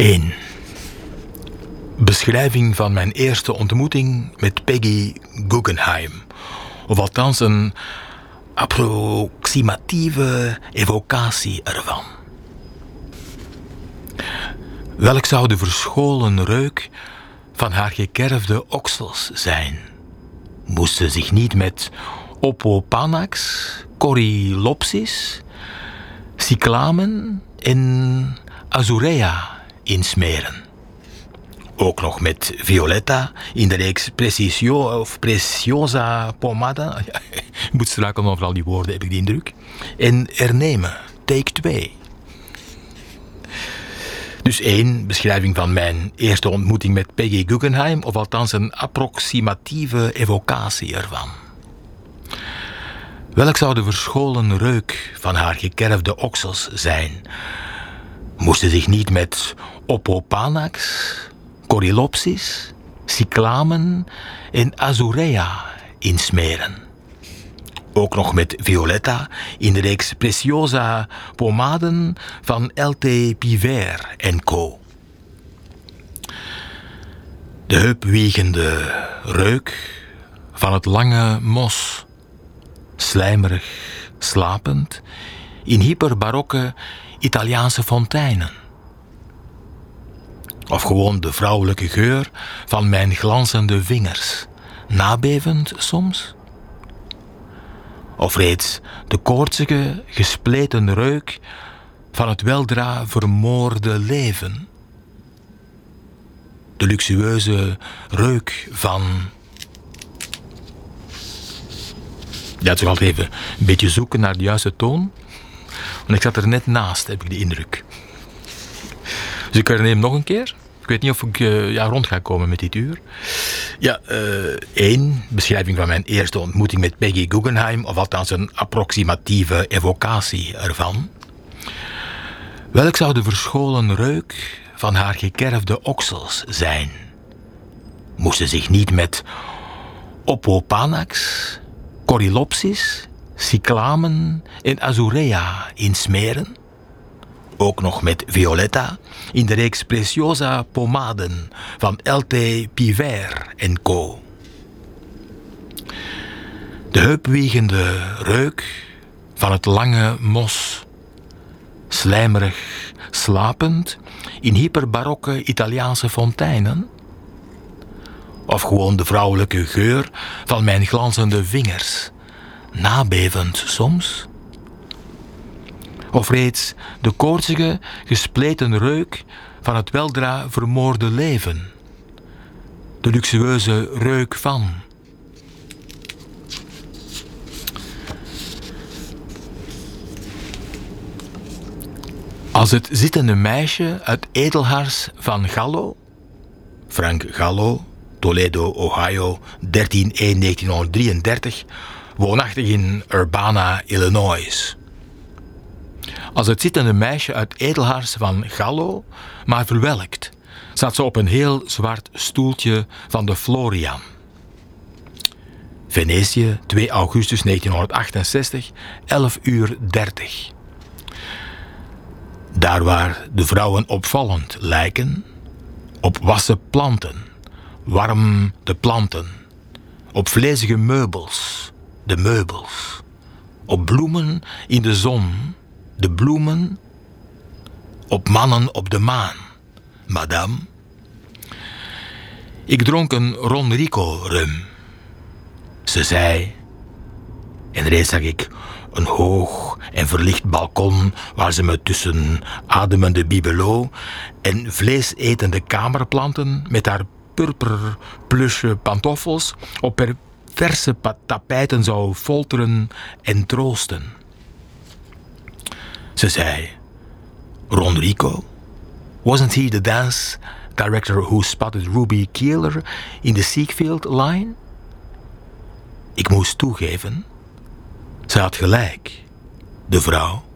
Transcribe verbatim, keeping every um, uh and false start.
één. Beschrijving van mijn eerste ontmoeting met Peggy Guggenheim. Of althans een approximatieve evocatie ervan. Welk zou de verscholen reuk van haar gekerfde oksels zijn? Moest ze zich niet met Opopanax, Corylopsis, Cyclamen en Azurea insmeren? Ook nog met Violetta in de reeks Precisio of Preciosa Pomada. Je moet struikelen over al die woorden, heb ik de indruk. En Hernemen, take twee. Dus één, beschrijving van mijn eerste ontmoeting met Peggy Guggenheim, of althans een approximatieve evocatie ervan. Welk zou de verscholen reuk van haar gekerfde oksels zijn? Moest ze zich niet met Opopanax, Corylopsis, Cyclamen en Azurea insmeren? Ook nog met Violetta in de reeks Preciosa Pomaden van L T Pivert en Co. De heupwiegende reuk van het lange mos, slijmerig, slapend, in hyperbarokke Italiaanse fonteinen. Of gewoon de vrouwelijke geur van mijn glanzende vingers, nabevend soms. Of reeds de koortsige, gespleten reuk van het weldra vermoorde leven. De luxueuze reuk van... Ja, het is altijd even een beetje zoeken naar de juiste toon. Want ik zat er net naast, heb ik de indruk. Dus ik herneem nog een keer. Ik weet niet of ik uh, ja, rond ga komen met dit uur. Ja, uh, één, beschrijving van mijn eerste ontmoeting met Peggy Guggenheim, of althans een approximatieve evocatie ervan. Welk zou de verscholen reuk van haar gekerfde oksels zijn? Moest ze zich niet met Opopanax, Corylopsis, Cyclamen en Azurea insmeren? Ook nog met Violetta in de reeks Preciosa Pomaden van L T Pivert en Co. De heupwiegende reuk van het lange mos, slijmerig, slapend in hyperbarokke Italiaanse fonteinen. Of gewoon de vrouwelijke geur van mijn glanzende vingers, nabevend soms. Of reeds de koortsige, gespleten reuk van het weldra vermoorde leven. De luxueuze reuk van... Als het zittende meisje uit Edelhars van Gallo, Frank Gallo, Toledo, Ohio, dertien één negentienhonderddrieëndertig, woonachtig in Urbana, Illinois. Als het zittende meisje uit Edelhars van Gallo, maar verwelkt, zat ze op een heel zwart stoeltje van de Florian. Venetië, twee augustus negentienhonderdachtenzestig, elf uur dertig. Daar waar de vrouwen opvallend lijken, op wassen planten, warm de planten, op vlezige meubels, de meubels, op bloemen in de zon, de bloemen, op mannen op de maan, madame. Ik dronk een Ron Rico rum. Ze zei, en reeds zag ik een hoog en verlicht balkon waar ze me tussen ademende bibelot en vleesetende kamerplanten met haar purper plusje pantoffels op perverse tapijten zou folteren en troosten. Ze zei, Ron Rico, wasn't he the dance director who spotted Ruby Keeler in the Siegfried line? Ik moest toegeven, ze had gelijk, de vrouw.